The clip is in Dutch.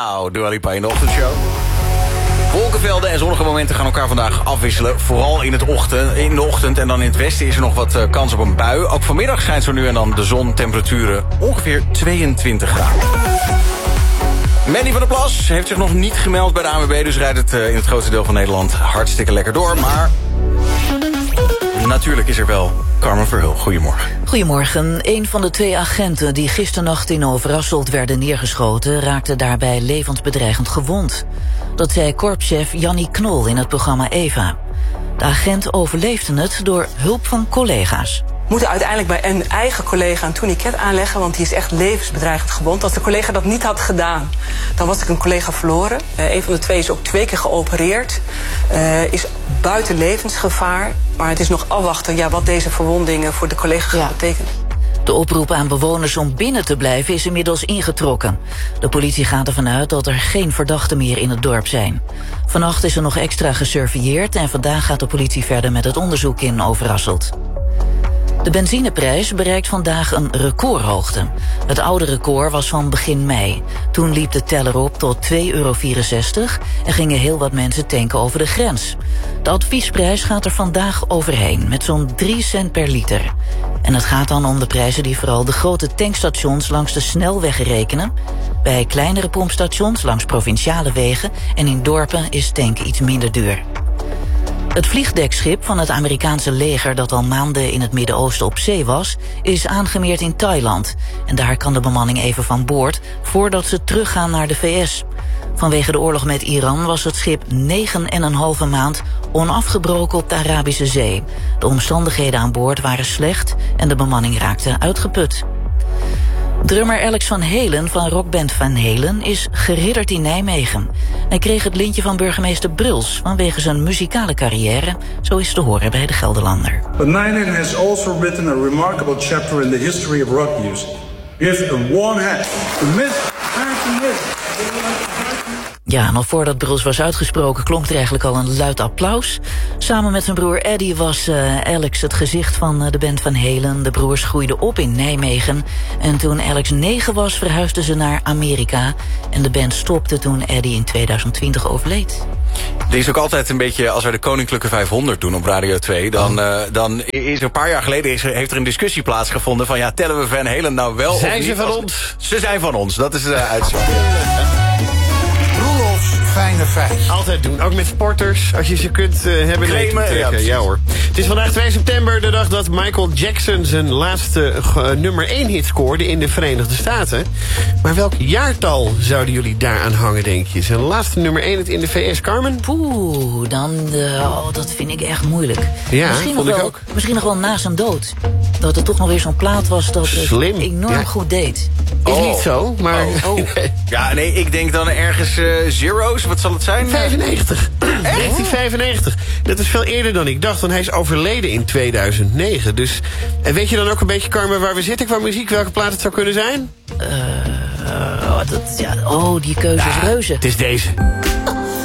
Nou, Dua Lipa in de ochtendshow. Wolkenvelden en zonnige momenten gaan elkaar vandaag afwisselen. Vooral in de ochtend en dan in het westen is er nog wat kans op een bui. Ook vanmiddag schijnt zo nu en dan de zon, temperaturen ongeveer 22 graden. Mandy van der Plas heeft zich nog niet gemeld bij de ANWB... dus rijdt het in het grootste deel van Nederland hartstikke lekker door. Maar natuurlijk is er wel Carmen Verheul. Goedemorgen. Goedemorgen. Een van de 2 agenten die gisternacht in Overasselt werden neergeschoten... raakte daarbij levensbedreigend gewond. Dat zei korpschef Jannie Knol in het programma Eva. De agent overleefde het door hulp van collega's. We moeten uiteindelijk bij een eigen collega een tourniquet aanleggen... want die is echt levensbedreigend gewond. Als de collega dat niet had gedaan, dan was ik een collega verloren. Een van de 2 is ook 2 keer geopereerd. Is buiten levensgevaar. Maar het is nog afwachten wat deze verwondingen voor de collega gaan betekenen. De oproep aan bewoners om binnen te blijven is inmiddels ingetrokken. De politie gaat ervan uit dat er geen verdachten meer in het dorp zijn. Vannacht is er nog extra gesurveilleerd... en vandaag gaat de politie verder met het onderzoek in Overasselt. De benzineprijs bereikt vandaag een recordhoogte. Het oude record was van begin mei. Toen liep de teller op tot €2,64 en gingen heel wat mensen tanken over de grens. De adviesprijs gaat er vandaag overheen, met zo'n 3 cent per liter. En het gaat dan om de prijzen die vooral de grote tankstations langs de snelweg rekenen. Bij kleinere pompstations langs provinciale wegen en in dorpen is tanken iets minder duur. Het vliegdekschip van het Amerikaanse leger dat al maanden in het Midden-Oosten op zee was, is aangemeerd in Thailand. En daar kan de bemanning even van boord voordat ze teruggaan naar de VS. Vanwege de oorlog met Iran was het schip 9,5 maand onafgebroken op de Arabische Zee. De omstandigheden aan boord waren slecht en de bemanning raakte uitgeput. Drummer Alex van Helen van rockband Van Halen is geridderd in Nijmegen. Hij kreeg het lintje van burgemeester Bruls vanwege zijn muzikale carrière. Zo is te horen bij de Gelderlander. But Nijmegen has also written a remarkable chapter in the history of rock music. Give a warm hand to Miss Harrison. Ja, nog voordat Bruls was uitgesproken klonk er eigenlijk al een luid applaus. Samen met zijn broer Eddie was Alex het gezicht van de band Van Halen. De broers groeiden op in Nijmegen. En toen Alex 9 was, verhuisden ze naar Amerika. En de band stopte toen Eddie in 2020 overleed. Er is ook altijd een beetje, als wij de Koninklijke 500 doen op Radio 2... dan is een paar jaar geleden heeft er een discussie plaatsgevonden van... tellen we Van Halen nou wel zijn of niet? Ze van ons? Ze zijn van ons, dat is de uitslag. Fijne feitjes. Altijd doen, ook met sporters. Als je ze kunt hebben. Claimen, ja hoor. Het is vandaag 2 september, de dag dat Michael Jackson zijn laatste nummer 1 hit scoorde in de Verenigde Staten. Maar welk jaartal zouden jullie daaraan hangen, denk je? Zijn laatste nummer 1 hit in de VS, Carmen? Dat vind ik echt moeilijk. Ja, vond ik ook. Misschien nog wel na zijn dood. Dat het toch nog weer zo'n plaat was dat het enorm goed deed. Is niet zo, maar... Ja, nee, ik denk dan ergens Zero's. Wat zal het zijn? 95. 1995. Dat is veel eerder dan ik dacht, want hij is overleden in 2009. Dus, en weet je dan ook een beetje, Carmen, waar we zitten qua muziek? Welke plaat het zou kunnen zijn? Die keuze is reuze. Het is deze.